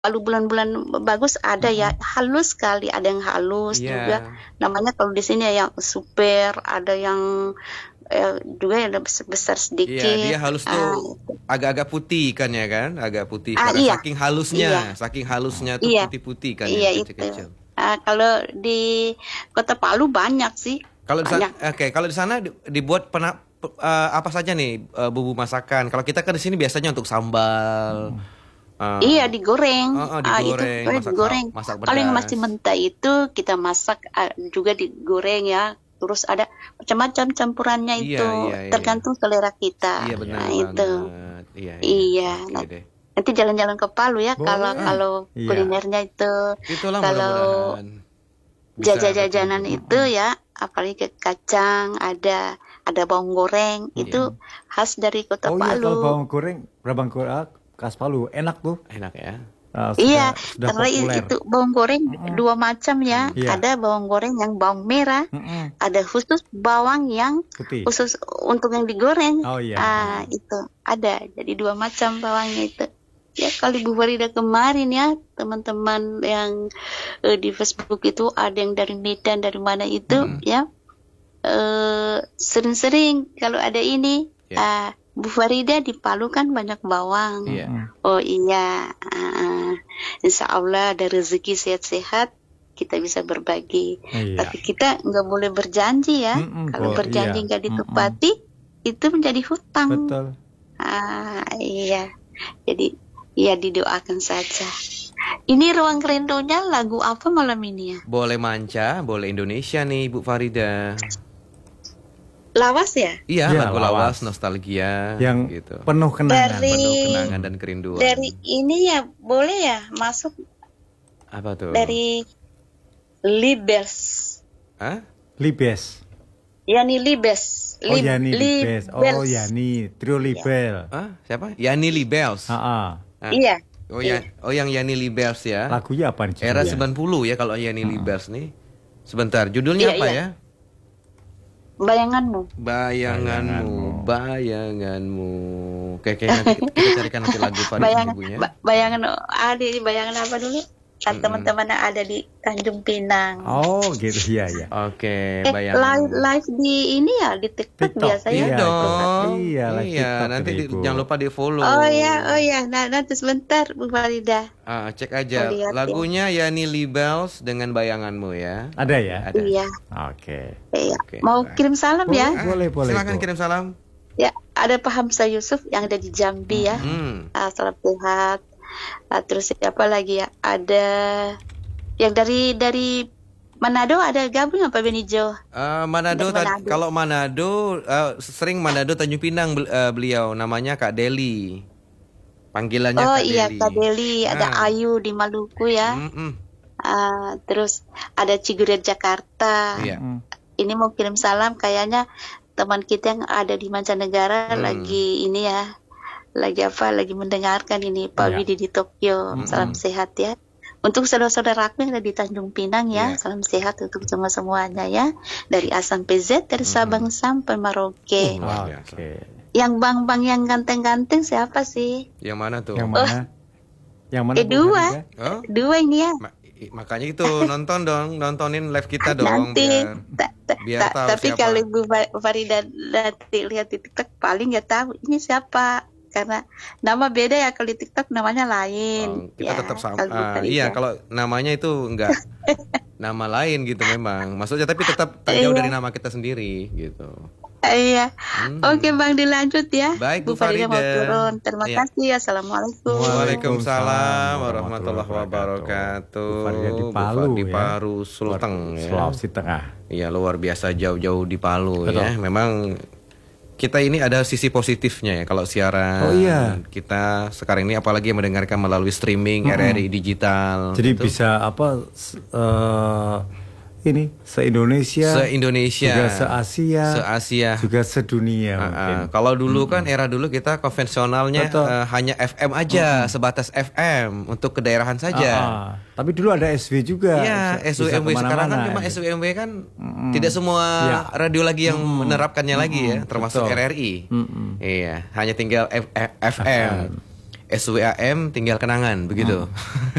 kalau bulan-bulan bagus ada ya halus sekali, ada yang halus juga. Iya. Namanya kalau di sini ya yang super, ada yang juga yang besar Iya, sedikit. dia halus tuh agak-agak putih kan ya kan? Agak putih karena Iya, saking halusnya tuh iya, putih-putih kan iya yang itu. kecil-kecil. Kalau di Kota Palu banyak sih, Kalau di sana, banyak. kalau di sana dibuat apa saja nih bumbu masakan? Kalau kita kan di sini biasanya untuk sambal. Iya eh, digoreng, itu digoreng, digoreng. masak Kalau yang masih pedas. mentah itu kita masak juga digoreng ya. Terus ada macam-macam campurannya Iya, itu, iya, iya. tergantung selera kita. Iya benar Nah itu, banget. Iya, iya. iya. Oke Nah, deh. nanti jalan-jalan ke Palu ya. Kalau Boleh. kalau Iya. kulinernya itu, Itulah kalau mudah-mudahan bisa jajan-jajanan berkunjung. itu ya, apalagi ke kacang, ada bawang goreng Iya, itu khas dari Kota Oh iya, kalau Palu. bawang goreng khas Palu enak tuh. enak ya. Iya, Sudah karena populer. itu bawang goreng dua macam ya. Iya. Ada bawang goreng yang bawang merah, Mm-mm. ada khusus bawang yang Putih. khusus untuk yang digoreng. Oh iya. Itu ada. Jadi dua macam bawangnya itu. Ya kalau Ibu Farida kemarin ya, teman-teman yang di Facebook itu ada yang dari Medan, dari mana itu ya. Sering-sering kalau ada ini Bu Farida di Palu kan banyak bawang. Iya. Oh iya, Insya Allah ada rezeki sehat-sehat kita bisa berbagi. Iya. Tapi kita nggak boleh berjanji ya. Kalau berjanji nggak ditepati itu menjadi hutang. Betul. Iya. Jadi ya didoakan saja. Ini Ruang Rindunya lagu apa malam ini ya? Boleh manca, boleh Indonesia nih Bu Farida. Lawas ya? Iya, Iya, lagu lawas. lawas, nostalgia Yang gitu. penuh kenangan. Penuh kenangan dan kerinduan. Dari ini ya boleh ya masuk Apa tuh? dari Libes. Hah? Libes. Yani Libes. Oh Yani Libes. Oh Libels. Yani Trio Libel. Hah? Siapa? Yani Libels. Ah. Iya. Oh yang Yani Libels ya. Lagunya apa nih? Era judulnya? 90 ya kalau Yani Libels nih. Sebentar, judulnya Iya, apa iya. ya? Bayanganmu. Bayanganmu. Oke, nanti kita carikan nanti lagu Farida ibunya. Bayangan apa dulu? Kan teman-teman yang ada di Tanjung Pinang. Oh gitu ya. Oke, bayanganmu. Live di ini ya di TikTok biasanya. Iya dong. Iya, live Iya, TikTok nanti nih, Bu. jangan lupa di follow. Oh ya. Nah, nanti sebentar Bu Farida. Cek aja Lihat, lagunya Yani Libels dengan bayanganmu ya. Ada ya? Ada. Iya. Oke. Iya. Oke, Mau baik. kirim salam ya? Boleh. Silakan Bu. kirim salam. Ya, ada Pak Hamzah Yusuf yang ada di Jambi ya. Salam sehat. Terus siapa lagi ya? Ada yang dari Manado ada gabung apa Benijo? Manado, Dari Manado. kalau Manado sering Manado Tanjung Pinang beliau namanya Kak Deli. Panggilannya Oh Kak iya Deli. Kak Deli, ada Ayu di Maluku ya. Terus ada Ciguret Jakarta. Iya. Ini mau kirim salam kayaknya teman kita yang ada di mancanegara lagi ini ya. Lagi mendengarkan ini Pak Iya. Widi di Tokyo. Salam sehat ya. Untuk saudara-saudaraku yang ada di Tanjung Pinang ya, salam sehat untuk semuanya ya. Dari A sampai Z, dari Sabang sampai Merauke. Luar biasa. Oke. Yang bang-bang yang ganteng-ganteng siapa sih? Yang mana tuh? Yang mana? Yang mana? Bu Dua. Farida? Oh, Dua ini ya. makanya itu nontonin live kita dong Nanti biar tahu tapi siapa. kalau Ibu Farida nanti lihat di TikTok paling nggak tahu ini siapa karena nama beda ya, kalau di TikTok namanya lain. Kita Ya, tetap sama. kalau Bu Farida. Iya, kalau namanya itu enggak nama lain gitu memang. Maksudnya tapi tetap tak jauh dari nama kita sendiri gitu. Iya. Oke Bang, dilanjut ya. Baik, Bu Bu Farida mau Farida. turun. Terima Iya. kasih. Assalamualaikum. Waalaikumsalam warahmatullahi wabarakatuh. Bu Farida di Bu Palu Di ya. Palu Sulteng ya. Sulawesi Tengah. Iya, luar biasa jauh-jauh di Palu Betul. ya. Memang kita ini ada sisi positifnya ya kalau siaran. Oh, iya. Kita sekarang ini apalagi yang mendengarkan melalui streaming RRI digital. Jadi Itu bisa ini se-Indonesia, se-Indonesia, juga se-Asia, se-Asia. juga sedunia mungkin. Kalau dulu kan era dulu kita konvensionalnya Betul. hanya FM aja, sebatas FM untuk kedaerahan saja. Tapi dulu ada SW juga. Iya, bisa SWMW sekarang kan kemana-mana, cuma gitu. SWMW kan tidak semua Iya. radio lagi yang menerapkannya lagi ya, termasuk betul. RRI. Iya, hanya tinggal FM. SWAM tinggal kenangan begitu.